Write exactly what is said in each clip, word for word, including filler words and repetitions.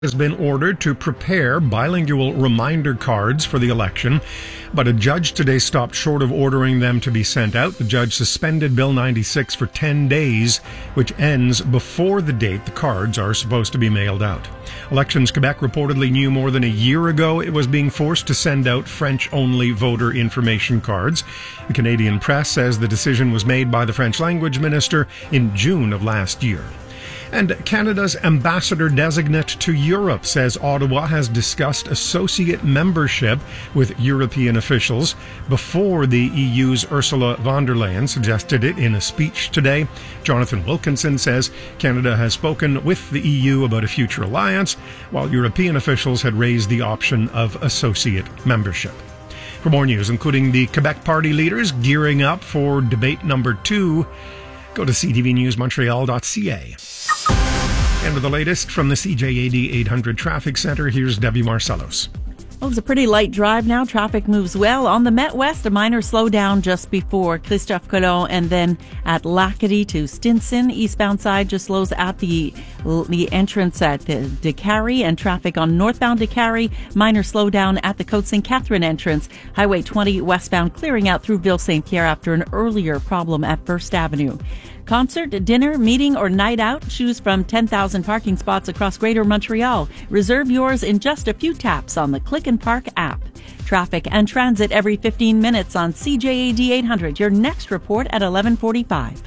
has been ordered to prepare bilingual reminder cards for the election, but a judge today stopped short of ordering them to be sent out. The judge suspended Bill ninety-six for ten days, which ends before the date the cards are supposed to be mailed out. Elections Quebec reportedly knew more than a year ago it was being forced to send out French-only voter information cards. The Canadian press says the decision was made by the French language minister in June of last year. And Canada's ambassador-designate to Europe says Ottawa has discussed associate membership with European officials before the E U's Ursula von der Leyen suggested it in a speech today. Jonathan Wilkinson says Canada has spoken with the E U about a future alliance, while European officials had raised the option of associate membership. For more news, including the Quebec Party leaders gearing up for debate number two, go to c t v news montreal dot c a. And with the latest from the C J A D eight hundred Traffic Center, here's Debbie Marcellos. Well, it's a pretty light drive now. Traffic moves well. On the Met West, a minor slowdown just before Christophe Colomb, and then at Lacadie to Stinson. Eastbound side just slows at the the entrance at Décarie, and traffic on northbound Décarie. Minor slowdown at the Côte Saint Catherine entrance. Highway twenty westbound clearing out through Ville Saint Pierre after an earlier problem at First Avenue. Concert, dinner, meeting, or night out? Choose from ten thousand parking spots across Greater Montreal. Reserve yours in just a few taps on the Click and Park app. Traffic and transit every fifteen minutes on C J A D eight hundred. Your next report at eleven forty-five.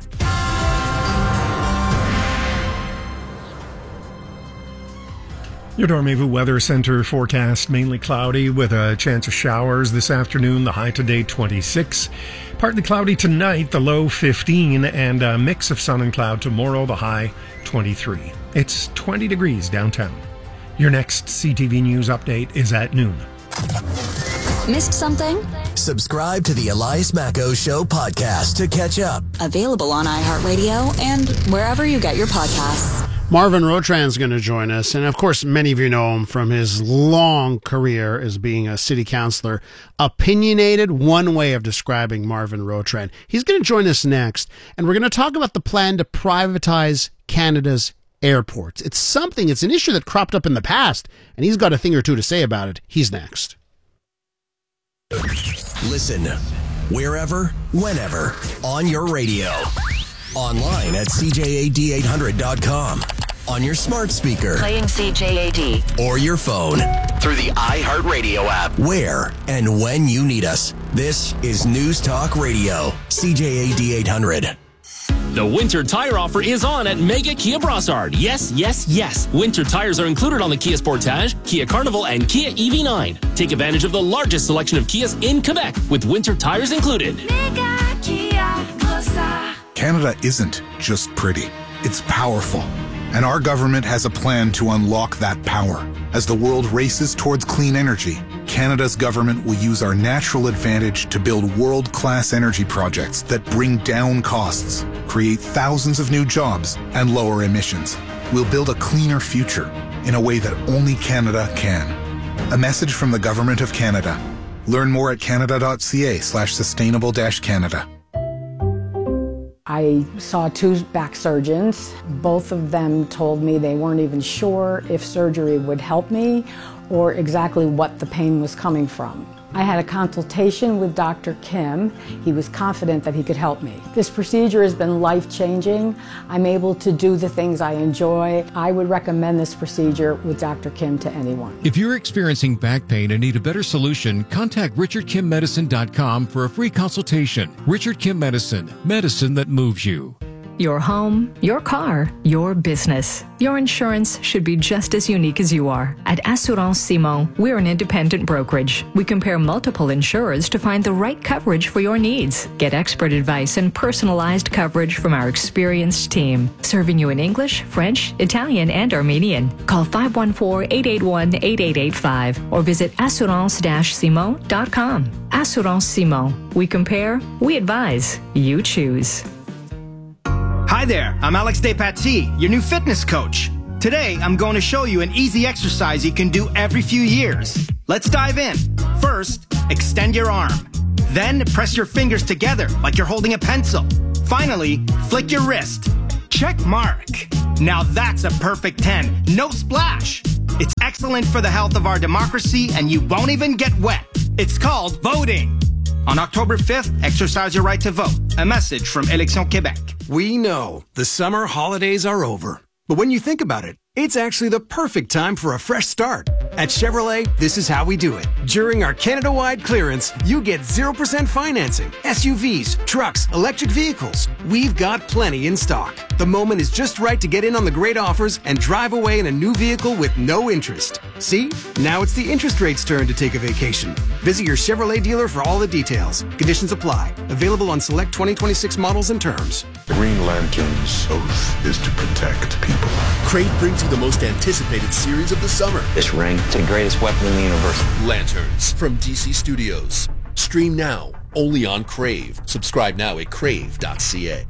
Your Dormez-vous Weather Center forecast mainly cloudy with a chance of showers this afternoon. The high today twenty-six. Partly cloudy tonight, the low fifteen, and a mix of sun and cloud tomorrow, the high twenty-three. It's twenty degrees downtown. Your next C T V News update is at noon. Missed something? Subscribe to the Elias Macco Show podcast to catch up. Available on iHeartRadio and wherever you get your podcasts. Marvin Rotran is going to join us, and of course many of you know him from his long career as being a city councillor. Opinionated, one way of describing Marvin Rotran. He's going to join us next, and we're going to talk about the plan to privatize Canada's airports. It's something, it's an issue that cropped up in the past, and he's got a thing or two to say about it. He's next. Listen wherever, whenever, on your radio. Online at c j a d eight hundred dot com. On your smart speaker. Playing C J A D. Or your phone. Through the iHeartRadio app. Where and when you need us. This is News Talk Radio. C J A D eight hundred. The winter tire offer is on at Mega Kia Brossard. Yes, yes, yes. Winter tires are included on the Kia Sportage, Kia Carnival, and Kia E V nine. Take advantage of the largest selection of Kias in Quebec with winter tires included. Mega Kia Brossard. Canada isn't just pretty, it's powerful. And our government has a plan to unlock that power. As the world races towards clean energy, Canada's government will use our natural advantage to build world-class energy projects that bring down costs, create thousands of new jobs, and lower emissions. We'll build a cleaner future in a way that only Canada can. A message from the Government of Canada. Learn more at canada.ca slash sustainable dash Canada. I saw two back surgeons. Both of them told me they weren't even sure if surgery would help me or exactly what the pain was coming from. I had a consultation with Doctor Kim. He was confident that he could help me. This procedure has been life-changing. I'm able to do the things I enjoy. I would recommend this procedure with Doctor Kim to anyone. If you're experiencing back pain and need a better solution, contact richard kim medicine dot com for a free consultation. Richard Kim Medicine, medicine that moves you. Your home, your car, your business. Your insurance should be just as unique as you are. At Assurance Simon, we're an independent brokerage. We compare multiple insurers to find the right coverage for your needs. Get expert advice and personalized coverage from our experienced team, serving you in English, French, Italian, and Armenian. Call five one four, eight eight one, eight eight eight five or visit assurance dash simon dot com. Assurance Simon. We compare, we advise, you choose. Hi there, I'm Alex Despatie, your new fitness coach. Today, I'm going to show you an easy exercise you can do every few years. Let's dive in. First, extend your arm. Then, press your fingers together like you're holding a pencil. Finally, flick your wrist. Check mark. Now that's a perfect ten. No splash. It's excellent for the health of our democracy, and you won't even get wet. It's called voting. On October fifth, exercise your right to vote. A message from Élections Québec. We know the summer holidays are over. But when you think about it, it's actually the perfect time for a fresh start. At Chevrolet, this is how we do it. During our Canada-wide clearance, you get zero percent financing, S U Vs, trucks, electric vehicles. We've got plenty in stock. The moment is just right to get in on the great offers and drive away in a new vehicle with no interest. See? Now it's the interest rate's turn to take a vacation. Visit your Chevrolet dealer for all the details. Conditions apply. Available on select twenty twenty-six models and terms. Green Lantern's oath is to protect people. Crave brings you the most anticipated series of the summer. This ring, it's the greatest weapon in the universe. Lanterns from D C Studios. Stream now, only on Crave. Subscribe now at crave dot c a.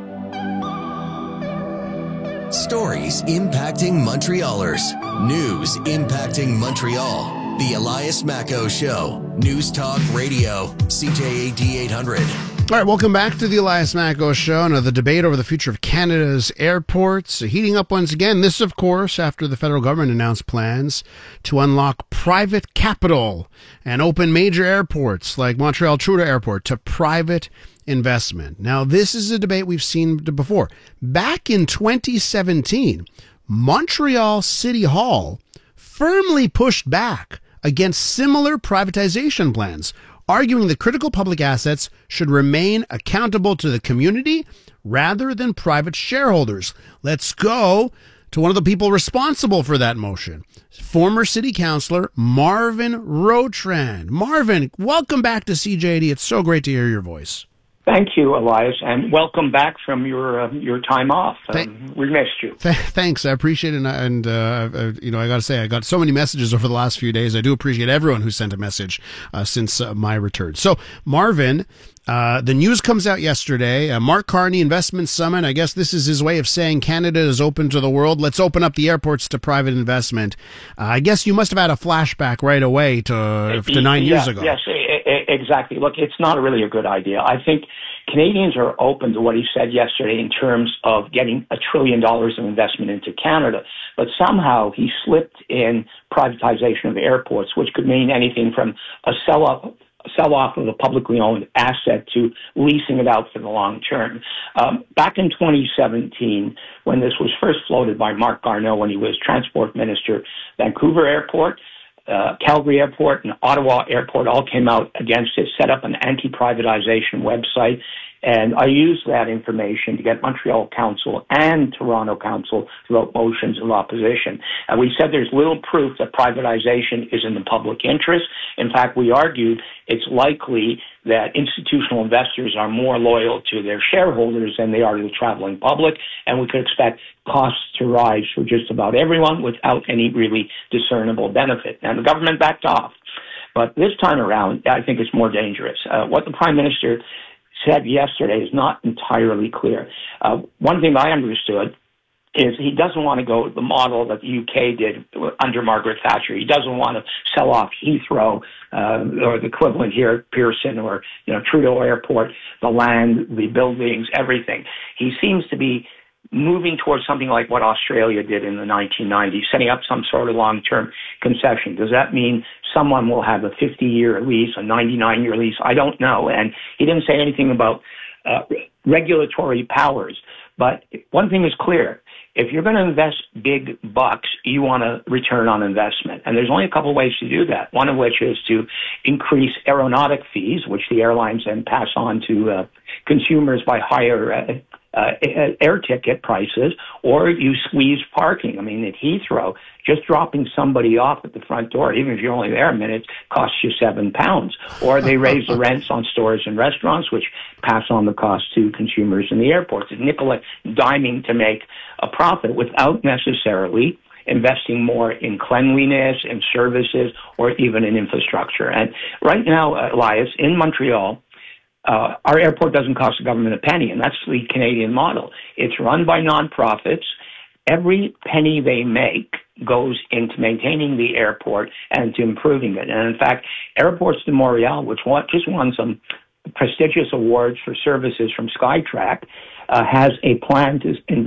Stories impacting Montrealers. News impacting Montreal. The Elias Macco Show. News Talk Radio. C J A D eight hundred. All right, welcome back to the Elias Macco Show. Now, the debate over the future of Canada's airports heating up once again. This, of course, after the federal government announced plans to unlock private capital and open major airports like Montreal Trudeau Airport to private investment. Now, this is a debate we've seen before. Back in twenty seventeen, Montreal City Hall firmly pushed back against similar privatization plans, arguing that critical public assets should remain accountable to the community rather than private shareholders. Let's go to one of the people responsible for that motion, former city councillor Marvin Rotrand. Marvin, welcome back to C J D. It's so great to hear your voice. Thank you, Elias, and welcome back from your uh, your time off. Um, we missed you. Th- thanks, I appreciate it, and uh, uh, you know, I got to say, I got so many messages over the last few days. I do appreciate everyone who sent a message uh, since uh, my return. So, Marvin, uh, the news comes out yesterday. Uh, Mark Carney Investment Summit. I guess this is his way of saying Canada is open to the world. Let's open up the airports to private investment. Uh, I guess you must have had a flashback right away to to nine yeah, years ago. Yes. Exactly. Look, it's not really a good idea. I think Canadians are open to what he said yesterday in terms of getting a trillion dollars of investment into Canada. But somehow he slipped in privatization of airports, which could mean anything from a sell-off sell-off of a publicly owned asset to leasing it out for the long term. Um, back in twenty seventeen, when this was first floated by Marc Garneau when he was Transport Minister, Vancouver Airport, Uh, Calgary Airport and Ottawa Airport all came out against it, set up an anti-privatization website, and I used that information to get Montreal Council and Toronto Council to vote motions of opposition. And we said there's little proof that privatization is in the public interest. In fact, we argued it's likely that institutional investors are more loyal to their shareholders than they are to the traveling public, and we could expect costs to rise for just about everyone without any really discernible benefit. And the government backed off. But this time around, I think it's more dangerous. Uh, what the Prime Minister said yesterday is not entirely clear. Uh, one thing I understood is he doesn't want to go the model that the U K did under Margaret Thatcher. He doesn't want to sell off Heathrow uh, or the equivalent here, Pearson or you know Trudeau Airport, the land, the buildings, everything. He seems to be moving towards something like what Australia did in the nineteen nineties, setting up some sort of long-term concession. Does that mean someone will have a fifty-year lease, a ninety-nine-year lease? I don't know. And he didn't say anything about uh, regulatory powers. But one thing is clear. If you're going to invest big bucks, you want a return on investment. And there's only a couple of ways to do that, one of which is to increase aeronautic fees, which the airlines then pass on to uh, consumers by higher uh, uh, air ticket prices, or you squeeze parking. I mean, at Heathrow, just dropping somebody off at the front door, even if you're only there a minute, costs you seven pounds. Or they raise the rents on stores and restaurants, which pass on the cost to consumers in the airports. It's nickel and diming to make a profit without necessarily investing more in cleanliness and services or even in infrastructure. And right now, uh, Elias, in Montreal, uh, our airport doesn't cost the government a penny, and that's the Canadian model. It's run by nonprofits. Every penny they make goes into maintaining the airport and to improving it. And in fact, Airports de Montréal, which just won some prestigious awards for services from Skytrack, uh, has a plan to invest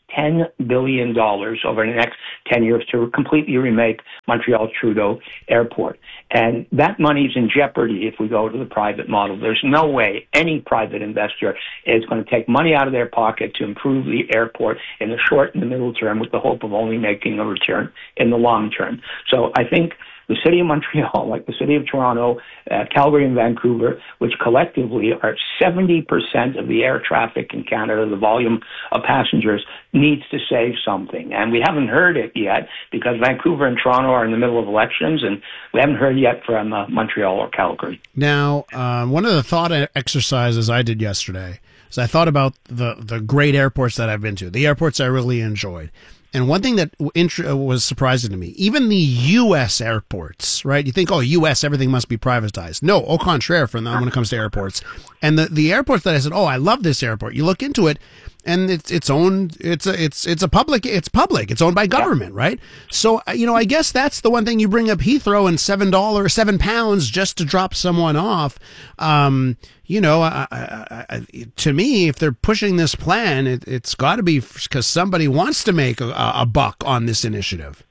ten billion dollars over the next ten years to completely remake Montreal Trudeau Airport. And that money's in jeopardy if we go to the private model. There's no way any private investor is going to take money out of their pocket to improve the airport in the short and the middle term with the hope of only making a return in the long term. So I think the city of Montreal, like the city of Toronto, uh, Calgary and Vancouver, which collectively are seventy percent of the air traffic in Canada, the volume of passengers, needs to say something. And we haven't heard it yet because Vancouver and Toronto are in the middle of elections, and we haven't heard yet from uh, Montreal or Calgary. Now, uh, one of the thought exercises I did yesterday is I thought about the, the great airports that I've been to, the airports I really enjoyed. And one thing that was surprising to me, even the U S airports, right? You think, oh, U S, everything must be privatized. No, au contraire for them when it comes to airports. And the, the airports that I said, oh, I love this airport. You look into it, and it's it's owned. It's a it's it's a public. It's public. It's owned by government, right? So you know, I guess that's the one thing you bring up Heathrow and seven dollars, seven pounds just to drop someone off. Um, you know, I, I, I, to me, if they're pushing this plan, it, it's got to be because somebody wants to make a, a buck on this initiative.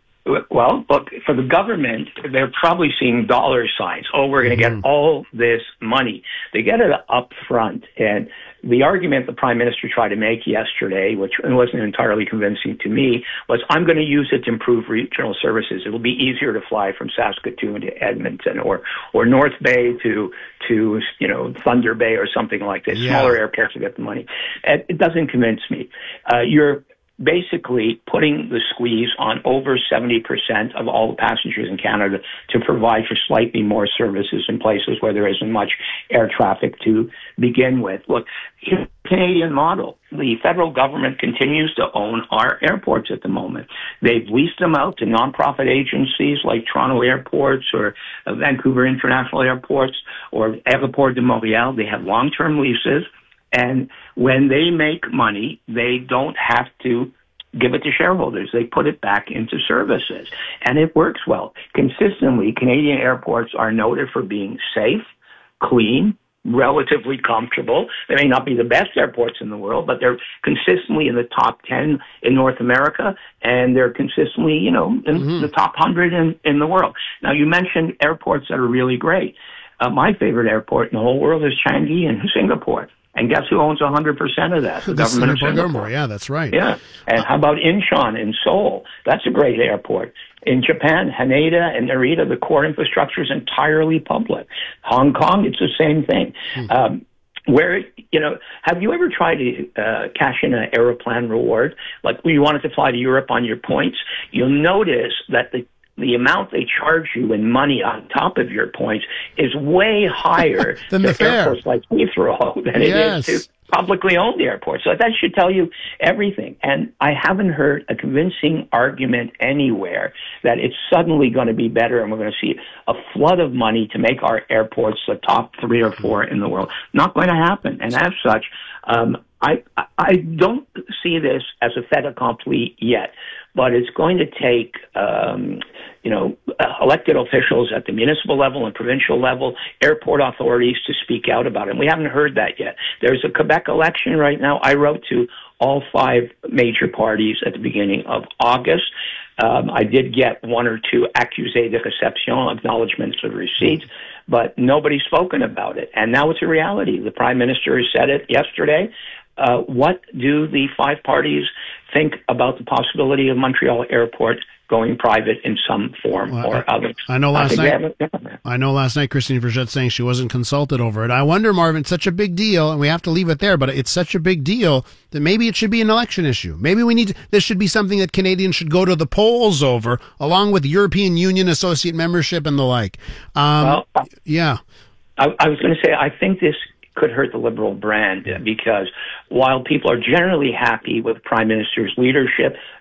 Well, look, for the government, they're probably seeing dollar signs. Oh, we're going to Mm-hmm. get all this money. They get it up front. And the argument the Prime Minister tried to make yesterday, which wasn't entirely convincing to me, was I'm going to use it to improve regional services. It'll be easier to fly from Saskatoon to Edmonton or, or North Bay to, to, you know, Thunder Bay or something like this. Yeah. Smaller airports to get the money. It, it doesn't convince me. Uh, you're basically putting the squeeze on over seventy percent of all the passengers in Canada to provide for slightly more services in places where there isn't much air traffic to begin with. Look, here's the Canadian model. The federal government continues to own our airports at the moment. They've leased them out to nonprofit agencies like Toronto Airports or uh, Vancouver International Airports or Aéroport de Montréal. They have long-term leases. And when they make money, they don't have to give it to shareholders. They put it back into services. And it works well. Consistently, Canadian airports are noted for being safe, clean, relatively comfortable. They may not be the best airports in the world, but they're consistently in the top ten in North America, and they're consistently, you know, in mm-hmm. the top one hundred in, in the world. Now, you mentioned airports that are really great. Uh, my favorite airport in the whole world is Changi in Singapore. And guess who owns one hundred percent of that? The, the government of Singapore. Singapore. Yeah, that's right. Yeah. And how about Incheon in Seoul? That's a great airport. In Japan, Haneda and Narita, the core infrastructure is entirely public. Hong Kong, it's the same thing. Hmm. Um, where, you know, have you ever tried to uh, cash in an Aeroplan reward? Like when you wanted to fly to Europe on your points, you'll notice that the the amount they charge you in money on top of your points is way higher than the to fare. airports like Heathrow than Yes. it is to publicly owned airports. So that should tell you everything. And I haven't heard a convincing argument anywhere that it's suddenly going to be better and we're going to see a flood of money to make our airports the top three or four in the world. Not going to happen. And as such, um, I, I don't see this as a fait accompli yet, but it's going to take, um, you know, elected officials at the municipal level and provincial level, airport authorities to speak out about it. And we haven't heard that yet. There's a Quebec election right now. I wrote to all five major parties at the beginning of August. Um, I did get one or two accusés de réception, acknowledgments of receipts, but nobody's spoken about it. And now it's a reality. The Prime Minister has said it yesterday. Uh, what do the five parties think about the possibility of Montreal Airport going private in some form well, or I, other? I know last I night. I know last night Christine Frechette saying she wasn't consulted over it. I wonder, Marvin, it's such a big deal, and we have to leave it there. But it's such a big deal that maybe it should be an election issue. Maybe we need to, this should be something that Canadians should go to the polls over, along with European Union associate membership and the like. Um, well, yeah, I, I was going to say I think this could hurt the Liberal brand because while people are generally happy with Prime Minister's leadership,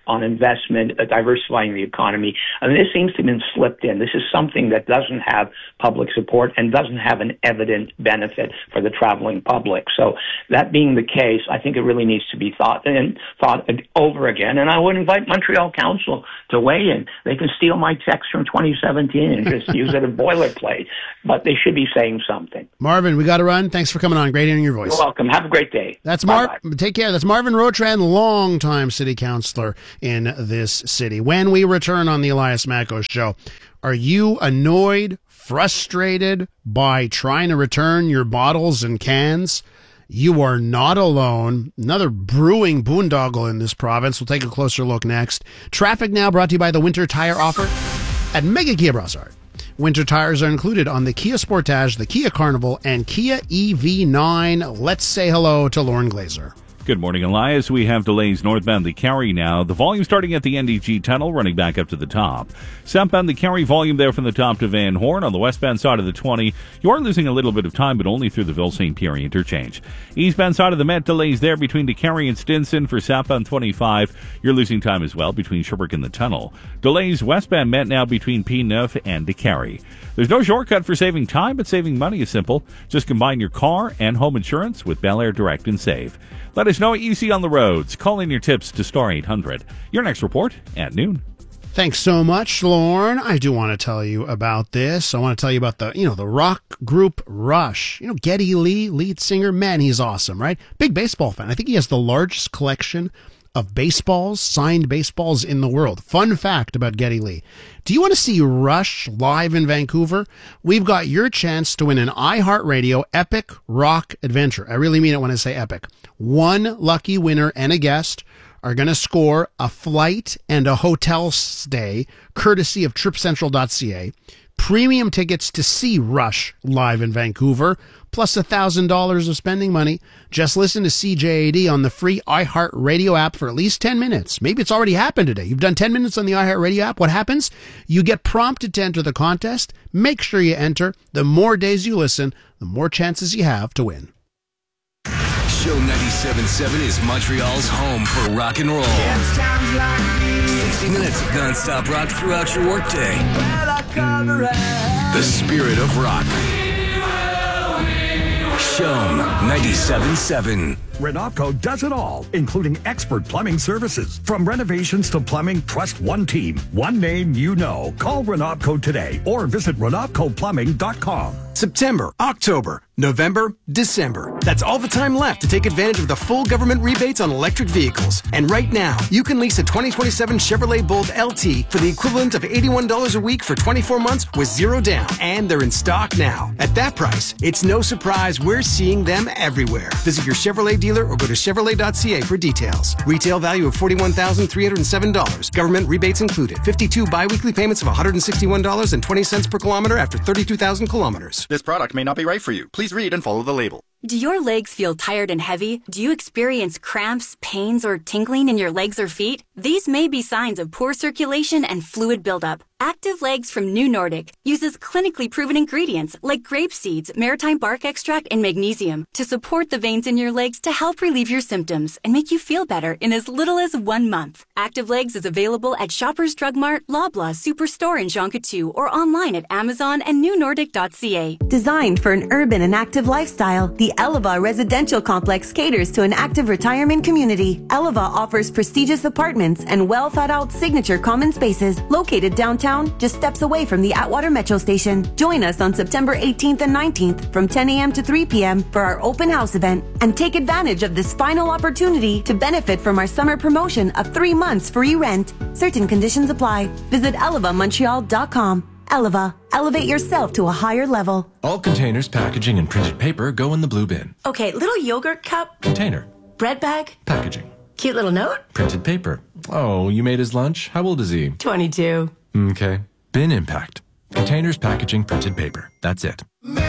on investment, uh, diversifying the economy. I mean, this seems to have been slipped in. This is something that doesn't have public support and doesn't have an evident benefit for the traveling public. So that being the case, I think it really needs to be thought and thought over again. And I would invite Montreal Council to weigh in. They can steal my text from twenty seventeen and just use it as boilerplate, but they should be saying something. Marvin, we got to run. Thanks for coming on. Great hearing your voice. You're welcome. Have a great day. That's Mar. Take care. That's Marvin Rotran, longtime city councilor in this city. When we return on the Elias Macko Show, are you annoyed, frustrated by trying to return your bottles and cans? You are not alone. Another brewing boondoggle in this province. We'll take a closer look next. Traffic Now brought to you by the Winter Tire Offer at Mega Kia Brossard. Winter tires are included on the Kia Sportage, the Kia Carnival, and Kia E V nine. Let's say hello to Lauren Glazer. Good morning, Elias. We have delays northbound the Carry now. The volume starting at the N D G tunnel, running back up to the top. Southbound the Carry volume there from the top to Van Horn. On the westbound side of the twenty, you are losing a little bit of time, but only through the Ville-Saint Pierre interchange. Eastbound side of the Met, delays there between the Carry and Stinson. For southbound twenty-five, you're losing time as well between Sherbrooke and the tunnel. Delays westbound Met now between P nine and the Carry. There's no shortcut for saving time, but saving money is simple. Just combine your car and home insurance with Bel Air Direct and Save. Let us know what you see on the roads. Call in your tips to Star eight hundred. Your next report at noon. Thanks so much, Lauren. I do want to tell you about this. I want to tell you about the, you know, the rock group Rush. You know, Geddy Lee, lead singer. Man, he's awesome, right? Big baseball fan. I think he has the largest collection of baseballs, signed baseballs in the world. Fun fact about Geddy Lee. Do you want to see Rush live in Vancouver? We've got your chance to win an iHeartRadio Epic Rock Adventure. I really mean it when I say epic. One lucky winner and a guest are going to score a flight and a hotel stay courtesy of trip central dot c a, premium tickets to see Rush live in Vancouver, plus one thousand dollars of spending money. Just listen to C J A D on the free iHeartRadio app for at least ten minutes. Maybe it's already happened today. You've done ten minutes on the iHeartRadio app. What happens? You get prompted to enter the contest. Make sure you enter. The more days you listen, the more chances you have to win. Show ninety-seven point seven is Montreal's home for rock and roll. sixty minutes of non-stop rock throughout your workday. The spirit of rock. Show ninety-seven point seven. Renopco does it all, including expert plumbing services. From renovations to plumbing, trust one team, one name you know. Call Renopco today or visit renopco plumbing dot com. September, October, November, December. That's all the time left to take advantage of the full government rebates on electric vehicles. And right now, you can lease a twenty twenty-seven Chevrolet Bolt L T for the equivalent of eighty-one dollars a week for twenty-four months with zero down. And they're in stock now. At that price, it's no surprise we're seeing them everywhere. Visit your Chevrolet dealer or go to chevrolet dot c a for details. Retail value of forty-one thousand three hundred seven dollars. Government rebates included. fifty-two biweekly payments of one hundred sixty-one dollars and twenty cents per kilometer after thirty-two thousand kilometers. This product may not be right for you. Please read and follow the label. Do your legs feel tired and heavy? Do you experience cramps, pains, or tingling in your legs or feet? These may be signs of poor circulation and fluid buildup. Active Legs from New Nordic uses clinically proven ingredients like grape seeds, maritime bark extract, and magnesium to support the veins in your legs to help relieve your symptoms and make you feel better in as little as one month. Active Legs is available at Shoppers Drug Mart, Loblaw, Superstore, and Jean Coutu, or online at Amazon and new nordic dot c a. Designed for an urban and active lifestyle, the Eleva Residential Complex caters to an active retirement community. Eleva offers prestigious apartments and well-thought-out signature common spaces located downtown, just steps away from the Atwater Metro Station. Join us on September eighteenth and nineteenth from ten a.m. to three p.m. for our open house event and take advantage of this final opportunity to benefit from our summer promotion of three months free rent. Certain conditions apply. Visit eleva montreal dot com. Eleva. Elevate yourself to a higher level. All containers, packaging, and printed paper go in the blue bin. Okay, little yogurt cup. Container. Bread bag. Packaging. Cute little note. Printed paper. Oh, you made his lunch? How old is he? twenty-two. Okay. Bin impact. Containers, packaging, printed paper. That's it.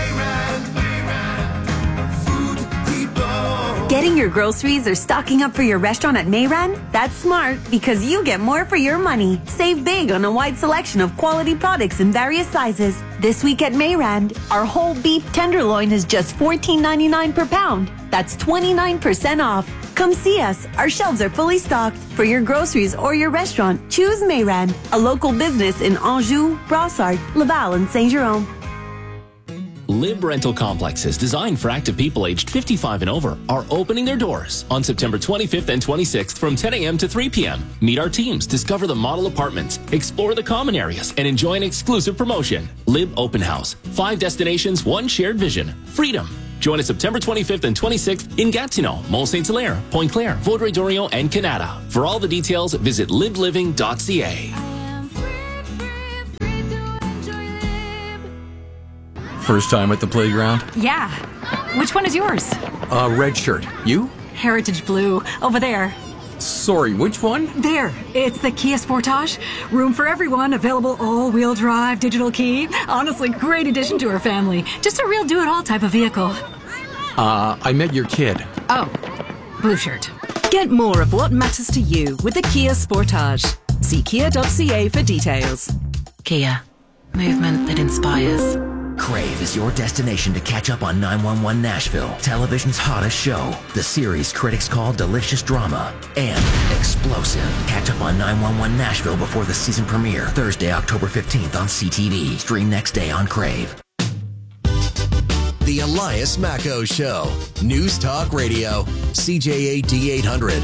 Getting your groceries or stocking up for your restaurant at Mayran? That's smart because you get more for your money. Save big on a wide selection of quality products in various sizes. This week at Mayran, our whole beef tenderloin is just fourteen ninety-nine per pound. That's twenty-nine percent off. Come see us. Our shelves are fully stocked. For your groceries or your restaurant, choose Mayran, a local business in Anjou, Brossard, Laval, and Saint-Jérôme. Lib Rental Complexes, designed for active people aged fifty-five and over, are opening their doors on September twenty-fifth and twenty-sixth from ten a.m. to three p.m. Meet our teams, discover the model apartments, explore the common areas, and enjoy an exclusive promotion. Lib Open House. Five destinations, one shared vision. Freedom. Join us September twenty-fifth and twenty-sixth in Gatineau, Mont-Saint-Hilaire, Pointe-Claire, Vaudreuil-Dorion, and Canada. For all the details, visit lib living dot c a. First time at the playground? Yeah. Which one is yours? Uh, red shirt. You? Heritage Blue. Over there. Sorry, which one? There. It's the Kia Sportage. Room for everyone. Available all-wheel drive, digital key. Honestly, great addition to our family. Just a real do-it-all type of vehicle. Uh, I met your kid. Oh. Blue shirt. Get more of what matters to you with the Kia Sportage. See kia dot c a for details. Kia. Movement that inspires. Crave is your destination to catch up on nine one one Nashville, television's hottest show. The series critics call delicious drama and explosive. Catch up on nine one one Nashville before the season premiere, Thursday, October fifteenth on C T V. Stream next day on Crave. The Elias Macco Show. News Talk Radio. C J A D eight hundred.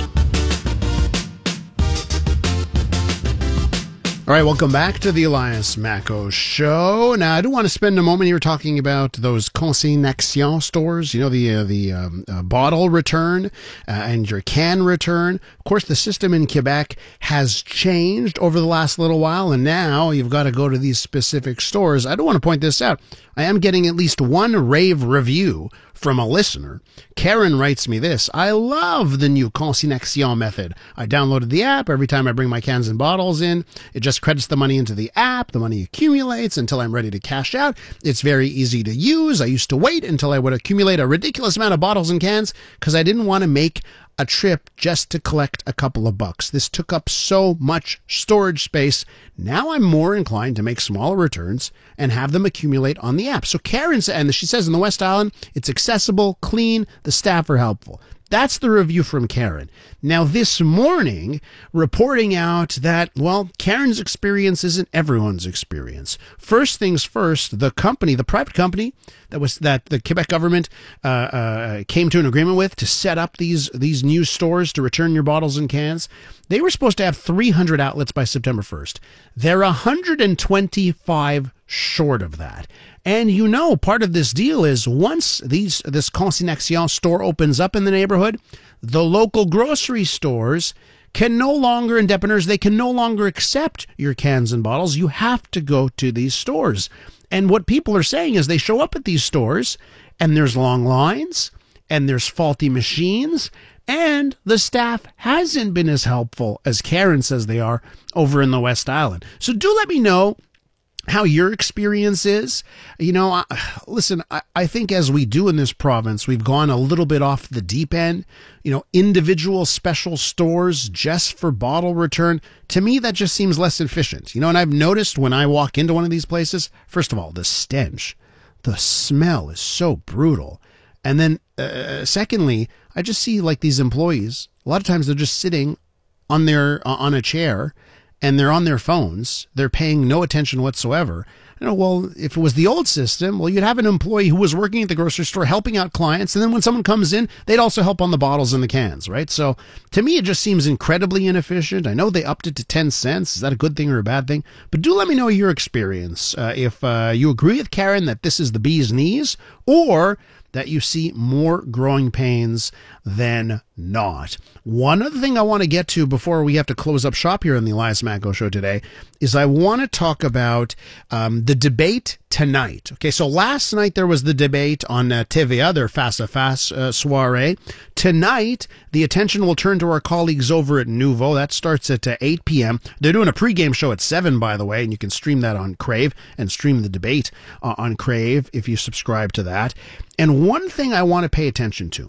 All right, welcome back to the Elias Macco Show. Now, I do want to spend a moment here talking about those consignation stores, you know, the uh, the um, uh, bottle return uh, and your can return. Of course, the system in Quebec has changed over the last little while, and now you've got to go to these specific stores. I do want to point this out. I am getting at least one rave review from a listener. Karen writes me this: I love the new consignation method. I downloaded the app. Every time I bring my cans and bottles in, it just credits the money into the app. The money accumulates until I'm ready to cash out. It's very easy to use. I used to wait until I would accumulate a ridiculous amount of bottles and cans because I didn't want to make a trip just to collect a couple of bucks. This took up so much storage space. Now I'm more inclined to make smaller returns and have them accumulate on the app. So Karen, and she says in the West Island, it's accessible, clean, the staff are helpful. That's the review from Karen. Now, this morning, reporting out that, well, Karen's experience isn't everyone's experience. First things first, the company, the private company that was that the Quebec government uh, uh, came to an agreement with to set up these these new stores to return your bottles and cans, they were supposed to have three hundred outlets by September first. They're one hundred twenty-five short of that. And you know, part of this deal is once these this consignation store opens up in the neighborhood, the local grocery stores can no longer, and depanneurs, they can no longer accept your cans and bottles. You have to go to these stores. And what people are saying is they show up at these stores and there's long lines and there's faulty machines and the staff hasn't been as helpful as Karen says they are over in the West Island. So do let me know how your experience is. You know, I, listen, I, I think as we do in this province, we've gone a little bit off the deep end. You know, individual special stores just for bottle return. To me, that just seems less efficient. You know, and I've noticed when I walk into one of these places, first of all, the stench, the smell is so brutal. And then, uh, secondly, I just see like these employees, a lot of times they're just sitting on their, uh, on a chair, and they're on their phones. They're paying no attention whatsoever. You know, well, if it was the old system, well, you'd have an employee who was working at the grocery store helping out clients, and then when someone comes in, they'd also help on the bottles and the cans, right? So to me, it just seems incredibly inefficient. I know they upped it to ten cents. Is that a good thing or a bad thing? But do let me know your experience. Uh, if uh, you agree with Karen that this is the bee's knees, or that you see more growing pains than not. One other thing I want to get to before we have to close up shop here on the Elias Macco Show today is I want to talk about um, the debate tonight. Okay, so last night there was the debate on uh, T V A, their Face à Face uh, soiree. Tonight, the attention will turn to our colleagues over at Nouveau. That starts at uh, eight p.m. They're doing a pregame show at seven, by the way, and you can stream that on Crave and stream the debate uh, on Crave if you subscribe to that. And one thing I want to pay attention to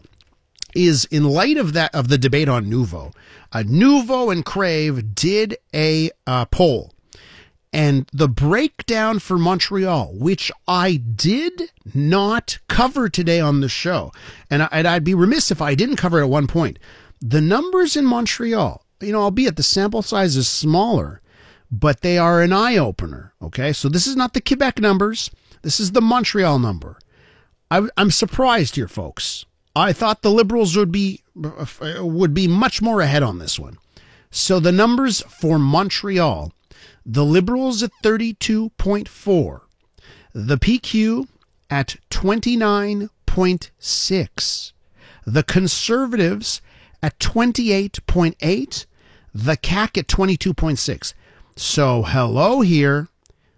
is in light of that, of the debate on Nouveau, uh, Nouveau and Crave did a uh, poll, and the breakdown for Montreal, which I did not cover today on the show, and, I, and I'd be remiss if I didn't cover it at one point. the numbers in Montreal, you know, albeit the sample size is smaller, but they are an eye-opener, okay? So this is not the Quebec numbers. This is the Montreal number. I, I'm surprised here, folks. I thought the Liberals would be would be much more ahead on this one. So the numbers for Montreal, the Liberals at thirty-two point four, the P Q at twenty-nine point six, the Conservatives at twenty-eight point eight, the C A Q at twenty-two point six. So hello here,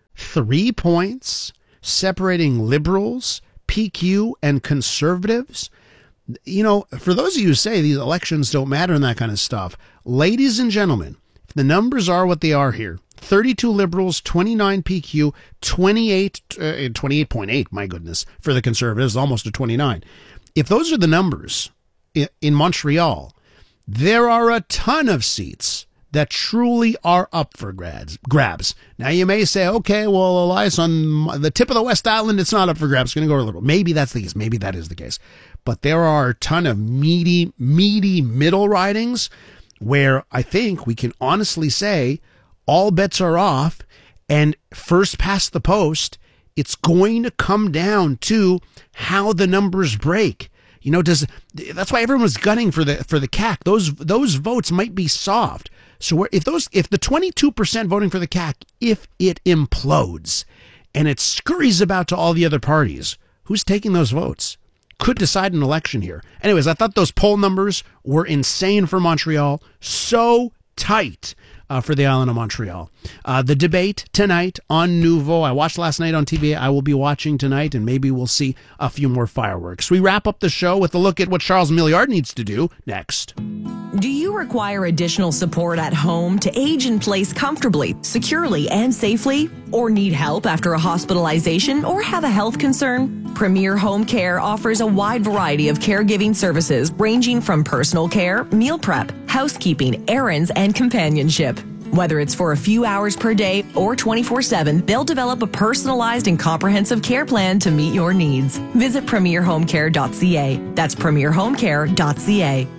three points separating Liberals, P Q, and Conservatives. You know, for those of you who say these elections don't matter and that kind of stuff, ladies and gentlemen, if the numbers are what they are here, thirty-two Liberals, twenty-nine P Q, twenty-eight, uh, twenty-eight point eight, my goodness, for the Conservatives, almost a twenty-nine. If those are the numbers in, in Montreal, there are a ton of seats that truly are up for grabs. grabs. Now, you may say, okay, well, Elias, on the tip of the West Island, it's not up for grabs. It's going to go a little. Maybe that's the case. Maybe that is the case. But there are a ton of meaty, meaty middle ridings where I think we can honestly say all bets are off, and first past the post, it's going to come down to how the numbers break. You know, does that's why everyone's gunning for the for the C A Q. Those those votes might be soft. So if those if the twenty-two percent voting for the C A Q, if it implodes and it scurries about to all the other parties, who's taking those votes? Could decide an election here. Anyways, I thought those poll numbers were insane for Montreal. So tight uh, for the island of Montreal. Uh, the debate tonight on Nouveau. I watched last night on T V. I will be watching tonight, and maybe we'll see a few more fireworks. We wrap up the show with a look at what Charles Milliard needs to do next. Do you require additional support at home to age in place comfortably, securely, and safely? Or need help after a hospitalization or have a health concern? Premier Home Care offers a wide variety of caregiving services ranging from personal care, meal prep, housekeeping, errands, and companionship. Whether it's for a few hours per day or twenty-four seven, they'll develop a personalized and comprehensive care plan to meet your needs. Visit premier home care dot c a. That's premier home care dot c a.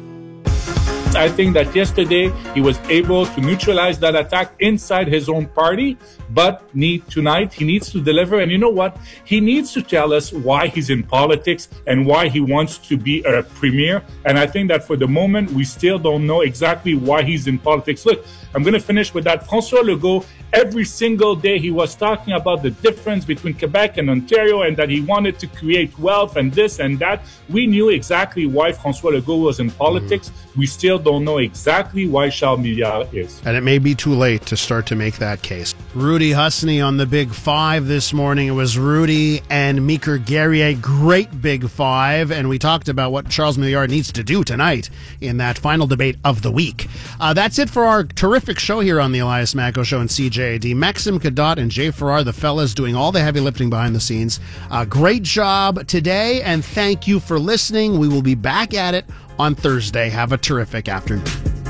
I think that yesterday he was able to neutralize that attack inside his own party, but need tonight he needs to deliver. And you know what? He needs to tell us why he's in politics and why he wants to be a premier. And I think that for the moment, we still don't know exactly why he's in politics. Look, I'm going to finish with that. François Legault, every single day he was talking about the difference between Quebec and Ontario and that he wanted to create wealth and this and that. We knew exactly why François Legault was in politics. Mm-hmm. We still don't know exactly why Charles Milliard is. And it may be too late to start to make that case. Rudy Husney on the Big Five this morning. It was Rudy and Meeker Guerrier. Great Big Five. And we talked about what Charles Milliard needs to do tonight in that final debate of the week. Uh, that's it for our terrific show here on the Elias Macko Show and C J A D. Maxim Kadot and Jay Farrar, the fellas, doing all the heavy lifting behind the scenes. Uh, great job today, and thank you for listening. We will be back at it on Thursday. Have a terrific afternoon.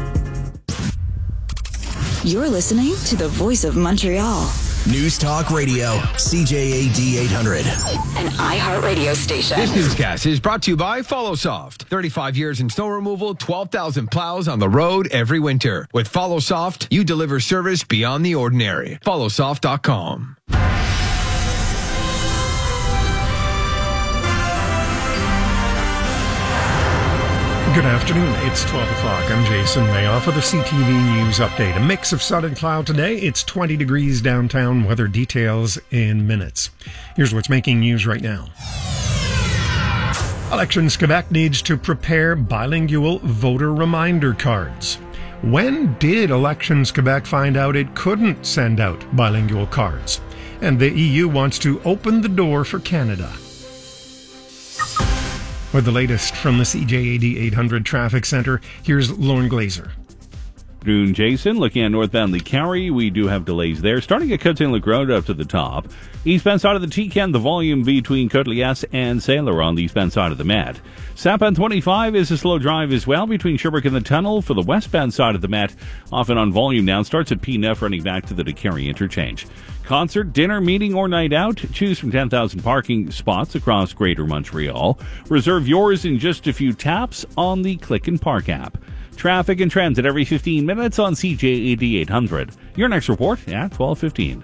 You're listening to the Voice of Montreal. News Talk Radio, C J A D eight hundred. An iHeartRadio station. This newscast is brought to you by FollowSoft. thirty-five years in snow removal, twelve thousand plows on the road every winter. With FollowSoft, you deliver service beyond the ordinary. follow soft dot com. Good afternoon. It's twelve o'clock. I'm Jason Mayoff with a C T V News update. A mix of sun and cloud today. It's twenty degrees downtown. Weather details in minutes. Here's what's making news right now. Elections Quebec needs to prepare bilingual voter reminder cards. When did Elections Quebec find out it couldn't send out bilingual cards? And the E U wants to open the door for Canada. With the latest from the C J A D eight hundred Traffic Center, here's Lauren Glazer. Afternoon, Jason. Looking at northbound Lee County, we do have delays there. Starting at Cote-Saint-Luc Road up to the top. Eastbound side of the T-Can, the volume between Côte-Liesse and Sailor on the eastbound side of the Mat. Southbound twenty-five is a slow drive as well between Sherbrooke and the Tunnel for the westbound side of the Mat. Often on volume now. Starts at P nine running back to the DeCarry interchange. Concert, dinner, meeting, or night out? Choose from ten thousand parking spots across Greater Montreal. Reserve yours in just a few taps on the Click and Park app. Traffic and transit every fifteen minutes on C J A D eight hundred. Your next report at twelve fifteen.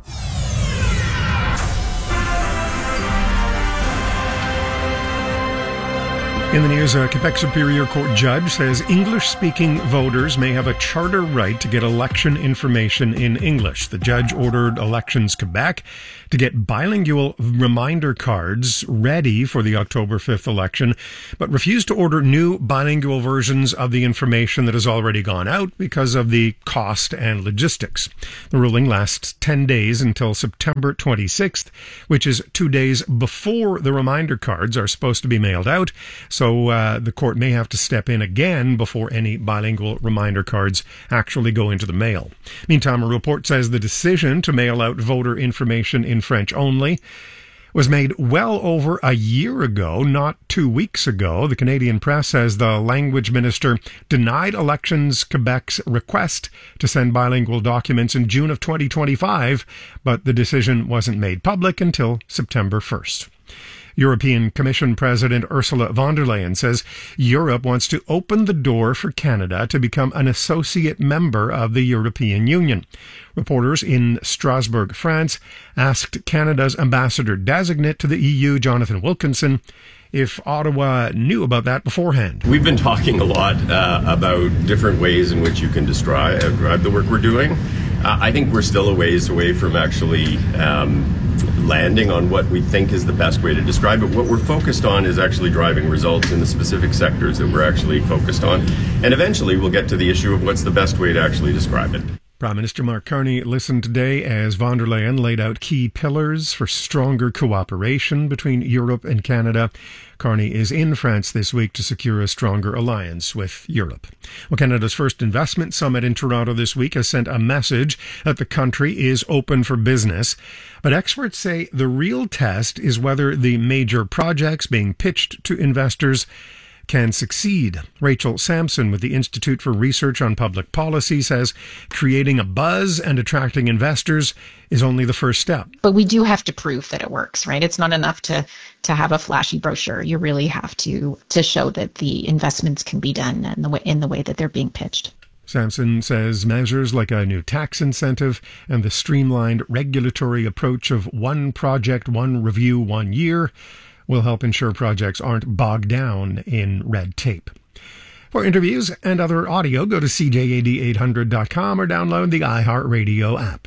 In the news, a Quebec Superior Court judge says English-speaking voters may have a charter right to get election information in English. The judge ordered Elections Quebec to get bilingual reminder cards ready for the October fifth election, but refused to order new bilingual versions of the information that has already gone out because of the cost and logistics. The ruling lasts ten days until September twenty-sixth, which is two days before the reminder cards are supposed to be mailed out. So So uh, the court may have to step in again before any bilingual reminder cards actually go into the mail. Meantime, a report says the decision to mail out voter information in French only was made well over a year ago, not two weeks ago. The Canadian Press says the language minister denied Elections Quebec's request to send bilingual documents in June of twenty twenty-five, but the decision wasn't made public until September first. European Commission President Ursula von der Leyen says Europe wants to open the door for Canada to become an associate member of the European Union. Reporters in Strasbourg, France, asked Canada's ambassador-designate to the E U, Jonathan Wilkinson, if Ottawa knew about that beforehand. We've been talking a lot uh, about different ways in which you can describe, describe the work we're doing. Uh, I think we're still a ways away from actually um, landing on what we think is the best way to describe it. What we're focused on is actually driving results in the specific sectors that we're actually focused on. And eventually we'll get to the issue of what's the best way to actually describe it. Prime Minister Mark Carney listened today as von der Leyen laid out key pillars for stronger cooperation between Europe and Canada. Carney is in France this week to secure a stronger alliance with Europe. Well, Canada's first investment summit in Toronto this week has sent a message that the country is open for business. But experts say the real test is whether the major projects being pitched to investors can succeed. Rachel Sampson with the Institute for Research on Public Policy says creating a buzz and attracting investors is only the first step. But we do have to prove that it works, right? It's not enough to to have a flashy brochure. You really have to to show that the investments can be done in the way, in the way that they're being pitched. Sampson says measures like a new tax incentive and the streamlined regulatory approach of one project, one review, one year will help ensure projects aren't bogged down in red tape. For interviews and other audio, go to C J A D eight hundred dot com or download the iHeartRadio app.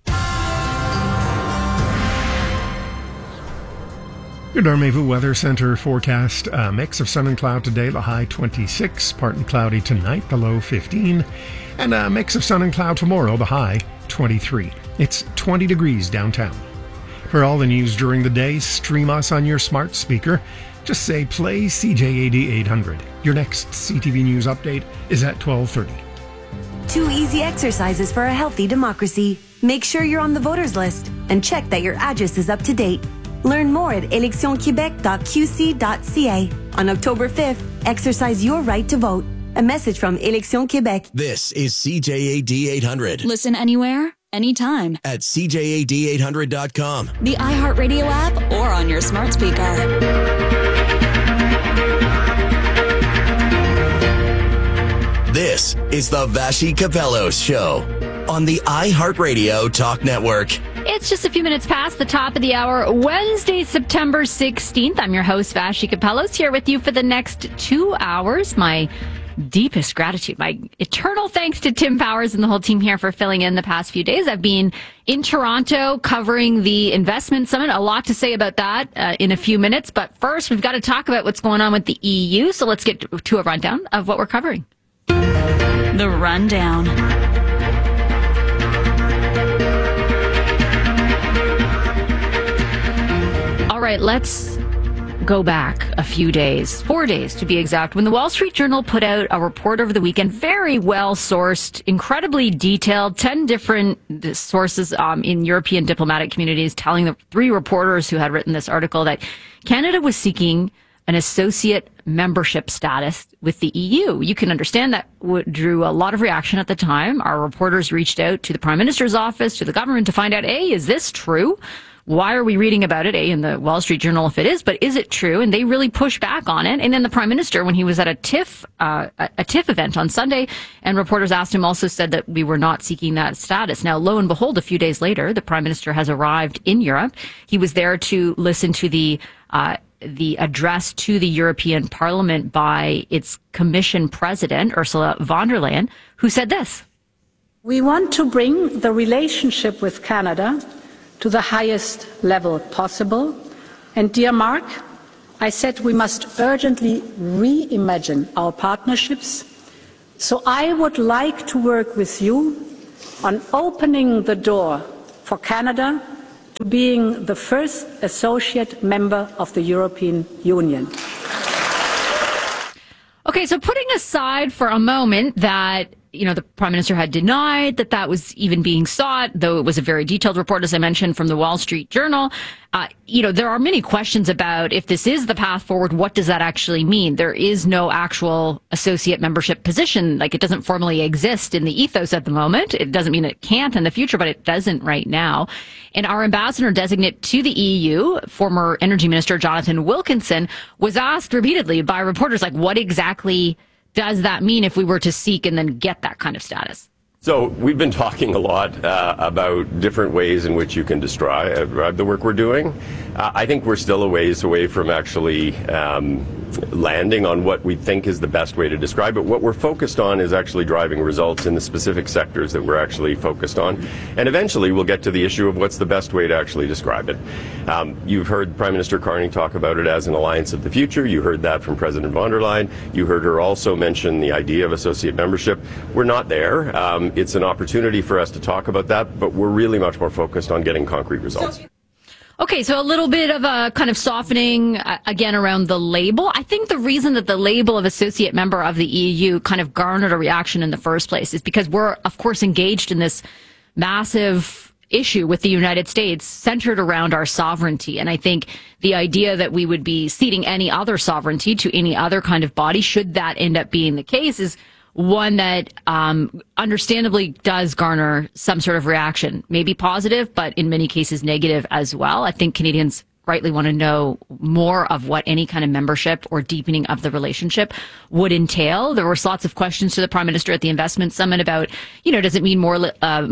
Your Rendezvous Weather Center forecast, a mix of sun and cloud today, the high twenty-six, partly cloudy tonight, the low fifteen, and a mix of sun and cloud tomorrow, the high twenty-three. It's twenty degrees downtown. For all the news during the day, stream us on your smart speaker. Just say play C J A D eight hundred. Your next C T V News update is at twelve thirty. Two easy exercises for a healthy democracy. Make sure you're on the voters list and check that your address is up to date. Learn more at elections quebec dot q c dot c a. On October fifth, exercise your right to vote. A message from Elections Quebec. This is C J A D eight hundred. Listen anywhere, anytime. At C J A D eight hundred dot com. The iHeartRadio app or on your smart speaker. This is the Vassy Capellos Show on the iHeartRadio Talk Network. It's just a few minutes past the top of the hour, Wednesday, September sixteenth. I'm your host, Vassy Capellos, here with you for the next two hours. My deepest gratitude, my eternal thanks to Tim Powers and the whole team here for filling in the past few days. I've been in Toronto covering the investment summit. A lot to say about that uh, in a few minutes. But first, we've got to talk about what's going on with the E U. So let's get to a rundown of what we're covering. The rundown. All right, let's go back a few days, four days to be exact, when the Wall Street Journal put out a report over the weekend, very well sourced, incredibly detailed, ten different sources um, in European diplomatic communities telling the three reporters who had written this article that Canada was seeking an associate membership status with the E U. You can understand that drew a lot of reaction at the time. Our reporters reached out to the Prime Minister's office, to the government to find out, A, is this true? why are we reading about it, A, in the Wall Street Journal if it is, but is it true? And they really push back on it. And then the Prime Minister, when he was at a TIFF, uh, a TIFF event on Sunday, and reporters asked him, also said that we were not seeking that status. Now, lo and behold, a few days later, the Prime Minister has arrived in Europe. He was there to listen to the uh, the address to the European Parliament by its Commission President, Ursula von der Leyen, who said this. We want to bring the relationship with Canada to the highest level possible. And dear Mark, I said we must urgently reimagine our partnerships. So I would like to work with you on opening the door for Canada to being the first associate member of the European Union. Okay, so putting aside for a moment that, you know, the Prime Minister had denied that that was even being sought, though it was a very detailed report, as I mentioned, from the Wall Street Journal. Uh, you know, there are many questions about if this is the path forward, what does that actually mean? There is no actual associate membership position. Like, it doesn't formally exist in the ethos at the moment. It doesn't mean it can't in the future, but it doesn't right now. And our ambassador designate to the E U, former Energy Minister Jonathan Wilkinson, was asked repeatedly by reporters, like, what exactly does that mean if we were to seek and then get that kind of status? So we've been talking a lot uh, about different ways in which you can describe uh, the work we're doing. Uh, I think we're still a ways away from actually um, landing on what we think is the best way to describe it. What we're focused on is actually driving results in the specific sectors that we're actually focused on. And eventually we'll get to the issue of what's the best way to actually describe it. Um, you've heard Prime Minister Carney talk about it as an alliance of the future. You heard that from President von der Leyen. You heard her also mention the idea of associate membership. We're not there. Um, it's an opportunity for us to talk about that, but we're really much more focused on getting concrete results. Okay, so a little bit of a kind of softening, uh, again, around the label. I think the reason that the label of associate member of the E U kind of garnered a reaction in the first place is because we're, of course, engaged in this massive issue with the United States centered around our sovereignty. And I think the idea that we would be ceding any other sovereignty to any other kind of body, should that end up being the case, is one that um, understandably does garner some sort of reaction, maybe positive, but in many cases negative as well. I think Canadians rightly want to know more of what any kind of membership or deepening of the relationship would entail. There were lots of questions to the Prime Minister at the Investment Summit about, you know, does it mean more uh,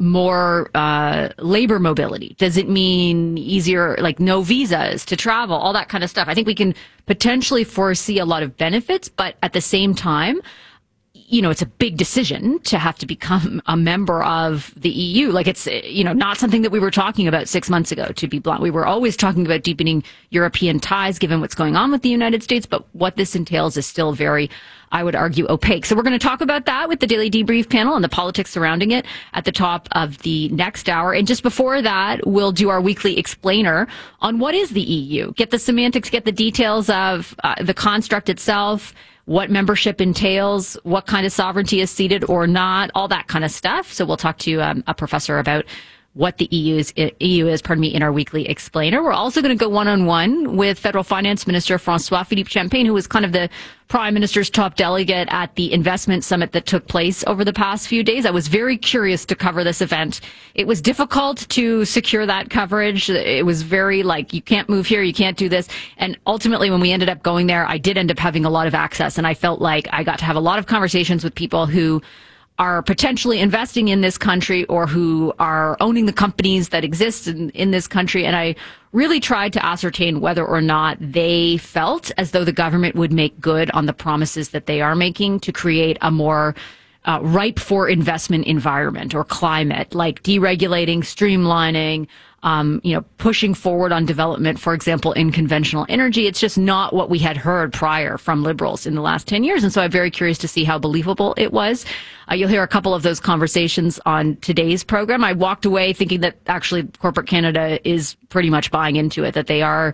more uh, labor mobility? Does it mean easier, like no visas to travel, all that kind of stuff? I think we can potentially foresee a lot of benefits, but at the same time, you know, it's a big decision to have to become a member of the E U. Like, it's, you know, not something that we were talking about six months ago, to be blunt. We were always talking about deepening European ties, given what's going on with the United States. But what this entails is still very, I would argue, opaque. So we're going to talk about that with the Daily Debrief panel and the politics surrounding it at the top of the next hour. And just before that, we'll do our weekly explainer on what is the E U. Get the semantics, get the details of uh, the construct itself, what membership entails, what kind of sovereignty is ceded or not, all that kind of stuff. So we'll talk to um, a professor about what the E U is, E U is, pardon me, in our weekly explainer. We're also going to go one-on-one with Federal Finance Minister François-Philippe Champagne, who was kind of the Prime Minister's top delegate at the investment summit that took place over the past few days. I was very curious to cover this event. It was difficult to secure that coverage. It was very like, you can't move here, you can't do this. And ultimately, when we ended up going there, I did end up having a lot of access, and I felt like I got to have a lot of conversations with people who are potentially investing in this country or who are owning the companies that exist in, in this country. And I really tried to ascertain whether or not they felt as though the government would make good on the promises that they are making to create a more uh, ripe for investment environment or climate, like deregulating, streamlining, Um, you know, pushing forward on development, for example, in conventional energy. It's just not what we had heard prior from Liberals in the last ten years. And so I'm very curious to see how believable it was. Uh, you'll hear a couple of those conversations on today's program. I walked away thinking that actually corporate Canada is pretty much buying into it, that they are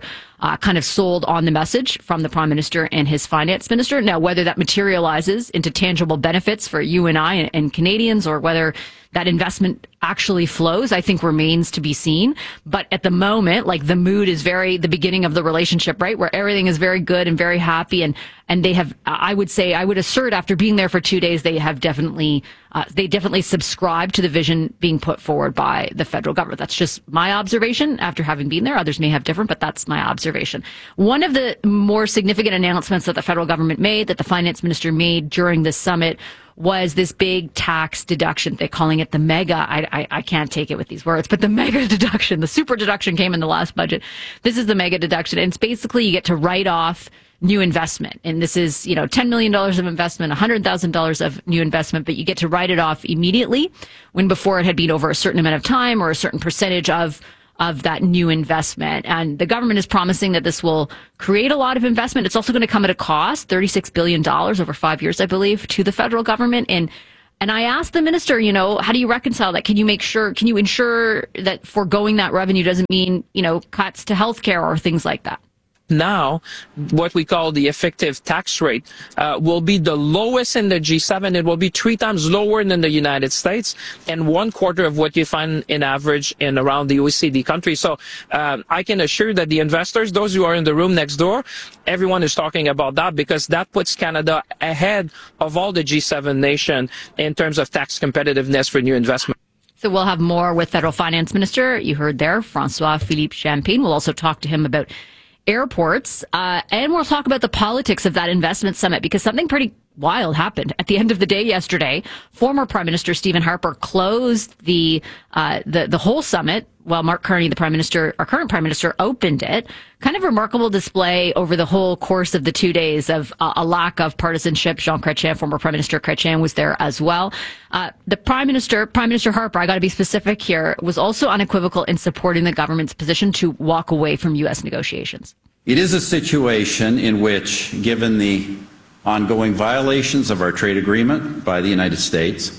uh, kind of sold on the message from the Prime Minister and his Finance Minister. Now, whether that materializes into tangible benefits for you and I and, and Canadians, or whether that investment actually flows, I think remains to be seen. But at the moment, like, the mood is very, the beginning of the relationship, right? Where everything is very good and very happy. And, and they have, I would say, I would assert after being there for two days, they have definitely, uh, they definitely subscribe to the vision being put forward by the federal government. That's just my observation after having been there. Others may have different, but that's my observation. One of the more significant announcements that the federal government made, that the finance minister made during this summit, was this big tax deduction. They're calling it the mega. I, I, I can't take it with these words, but the mega deduction, the super deduction came in the last budget. This is the mega deduction. And it's basically you get to write off new investment. And this is, you know, ten million dollars of investment, one hundred thousand dollars of new investment, but you get to write it off immediately, when before it had been over a certain amount of time or a certain percentage of of that new investment. And the government is promising that this will create a lot of investment. It's also going to come at a cost, thirty-six billion dollars over five years, I believe, to the federal government. And and I asked the minister, you know, how do you reconcile that? Can you make sure, can you ensure that foregoing that revenue doesn't mean, you know, cuts to healthcare or things like that? Now, what we call the effective tax rate uh, will be the lowest in the G seven. It will be three times lower than the United States, and one quarter of what you find in average in around the O E C D countries. So uh, I can assure that the investors, those who are in the room next door, everyone is talking about that, because that puts Canada ahead of all the G seven nations in terms of tax competitiveness for new investment. So we'll have more with Federal Finance Minister. You heard there, François-Philippe Champagne. We'll also talk to him about airports, uh, and we'll talk about the politics of that investment summit, because something pretty wild happened at the end of the day yesterday. Former Prime Minister Stephen Harper closed the uh, the the whole summit, while Mark Carney, the Prime Minister, our current Prime Minister, opened it. Kind of remarkable display over the whole course of the two days of uh, a lack of partisanship. Jean Chrétien, former Prime Minister Chrétien, was there as well. Uh, the Prime Minister, Prime Minister Harper, I got to be specific here, was also unequivocal in supporting the government's position to walk away from U S negotiations. It is a situation in which, given the ongoing violations of our trade agreement by the United States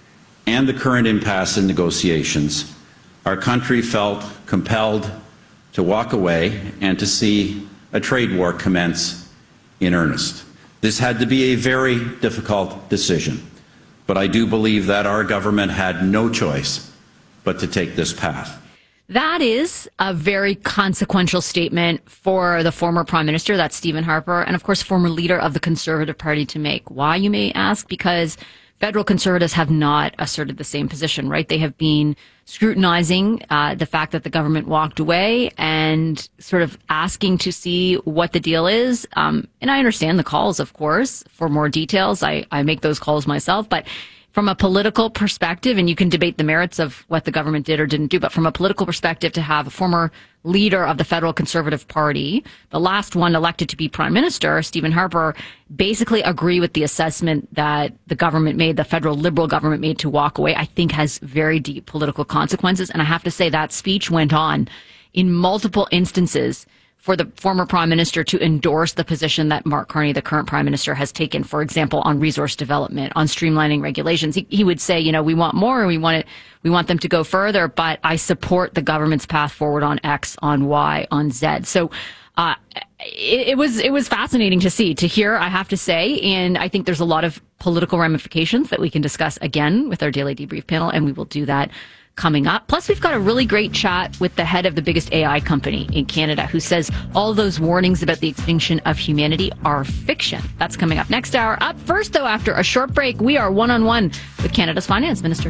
and the current impasse in negotiations, our country felt compelled to walk away and to see a trade war commence in earnest. This had to be a very difficult decision, but I do believe that our government had no choice but to take this path. That is a very consequential statement for the former Prime Minister, that's Stephen Harper, and of course former leader of the Conservative Party, to make. Why, you may ask? Because federal Conservatives have not asserted the same position, right? They have been scrutinizing uh, the fact that the government walked away and sort of asking to see what the deal is. Um, and I understand the calls, of course, for more details. I, I make those calls myself, but from a political perspective, and you can debate the merits of what the government did or didn't do, but from a political perspective, to have a former leader of the federal Conservative Party, the last one elected to be Prime Minister, Stephen Harper, basically agree with the assessment that the government made, the federal Liberal government made, to walk away, I think has very deep political consequences. And I have to say that speech went on in multiple instances for the former Prime Minister to endorse the position that Mark Carney, the current Prime Minister, has taken, for example, on resource development, on streamlining regulations. He, he would say, you know, we want more and we want it, we want them to go further, but I support the government's path forward on X, on Y, on Z. So uh, it, it was it was fascinating to see, to hear, I have to say, and I think there's a lot of political ramifications that we can discuss again with our Daily Debrief panel, and we will do that coming up. Plus, we've got a really great chat with the head of the biggest A I company in Canada, who says all those warnings about the extinction of humanity are fiction. That's coming up next hour. Up first, though, after a short break, we are one-on-one with Canada's finance minister.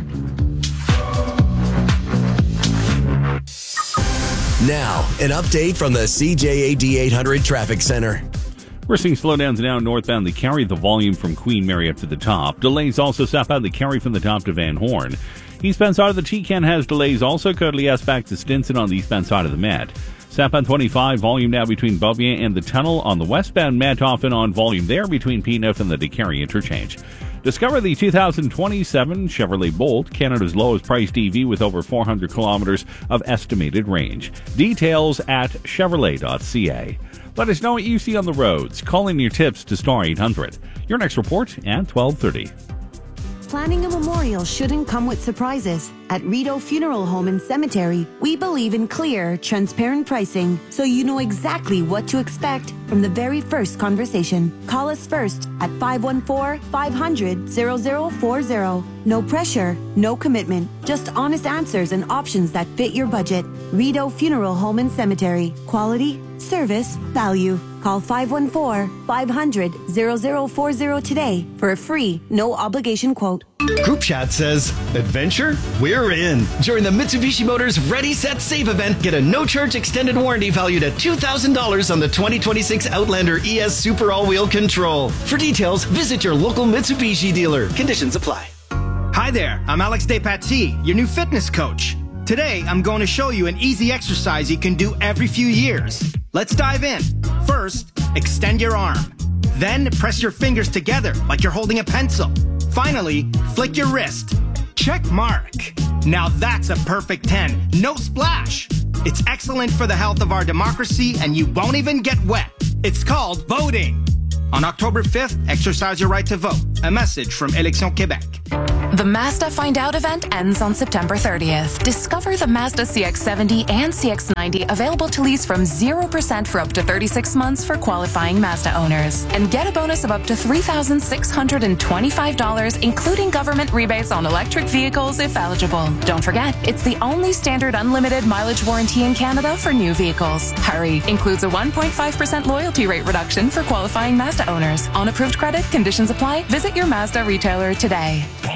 Now, an update from the C J A D eight hundred Traffic Center. We're seeing slowdowns now northbound the Carry, the volume from Queen Mary up to the top. Delays also southbound the Carry from the top to Van Horn. Eastbound side of the T-Can has delays also. Courtly S back to Stinson on the eastbound side of the Met. Southbound twenty-five, volume now between Beaubien and the tunnel. On the westbound Met, often on volume there between P N F and the DeCarry interchange. Discover the two thousand twenty-seven Chevrolet Bolt, Canada's lowest priced E V with over four hundred kilometers of estimated range. Details at chevrolet dot c a. Let us know what you see on the roads. Call in your tips to Star eight hundred. Your next report at twelve thirty. Planning a memorial shouldn't come with surprises. At Rideau Funeral Home and Cemetery, we believe in clear, transparent pricing, so you know exactly what to expect from the very first conversation. Call us first at five one four, five hundred, zero zero four zero. No pressure, no commitment, just honest answers and options that fit your budget. Rideau Funeral Home and Cemetery. Quality, service, value. Call five one four, five hundred, zero zero four zero today for a free, no obligation quote. Group Chat says, adventure? We're in. During the Mitsubishi Motors Ready, Set, Save event, get a no-charge extended warranty valued at two thousand dollars on the twenty twenty-six Outlander E S Super All-Wheel Control. For details, visit your local Mitsubishi dealer. Conditions apply. Hi there, I'm Alex Despatie, your new fitness coach. Today, I'm going to show you an easy exercise you can do every few years. Let's dive in. First, extend your arm. Then, press your fingers together like you're holding a pencil. Finally, flick your wrist. Check mark. Now that's a perfect ten. No splash. It's excellent for the health of our democracy, and you won't even get wet. It's called voting. On October fifth, exercise your right to vote. A message from Élections Québec. The Mazda Find Out event ends on September thirtieth. Discover the Mazda C X seventy and C X ninety available to lease from zero percent for up to thirty-six months for qualifying Mazda owners. And get a bonus of up to three thousand six hundred twenty-five dollars, including government rebates on electric vehicles if eligible. Don't forget, it's the only standard unlimited mileage warranty in Canada for new vehicles. Hurry! Includes a one point five percent loyalty rate reduction for qualifying Mazda owners. On approved credit, conditions apply. Visit your Mazda retailer today.